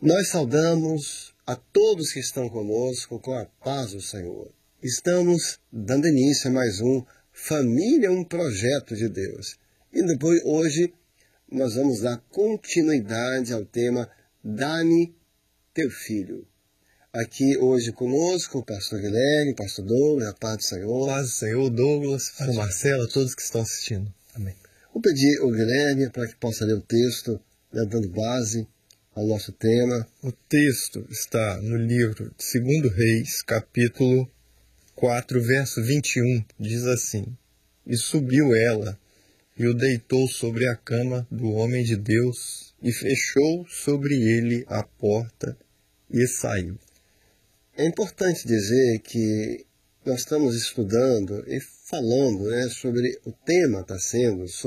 Nós saudamos a todos que estão conosco com a paz do Senhor. Estamos dando início a mais um Família, um projeto de Deus. E depois, hoje, nós vamos dar continuidade ao tema Dá-me teu filho. Aqui hoje conosco o pastor Guilherme, pastor Douglas, a paz do Senhor. Paz do Senhor, Douglas, pastor Marcelo, a todos que estão assistindo. Amém. Vou pedir ao Guilherme para que possa ler o texto, dando base ao nosso tema. O texto está no livro de 2 Reis, capítulo 4, verso 21, diz assim: E subiu ela, e o deitou sobre a cama do homem de Deus, e fechou sobre ele a porta, e saiu. É importante dizer que nós estamos estudando e falando sobre o tema está sendo